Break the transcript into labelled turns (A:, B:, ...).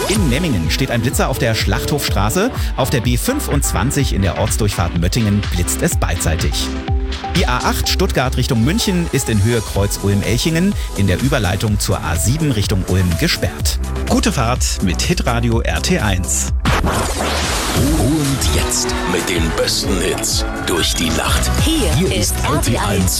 A: In Memmingen steht ein Blitzer auf der Schlachthofstraße. Auf der B25 in der Ortsdurchfahrt Möttingen blitzt es beidseitig. Die A8 Stuttgart Richtung München ist in Höhe Kreuz Ulm-Elchingen in der Überleitung zur A7 Richtung Ulm gesperrt. Gute Fahrt mit Hitradio RT1.
B: Und jetzt mit den besten Hits durch die Nacht.
C: Hier ist RT1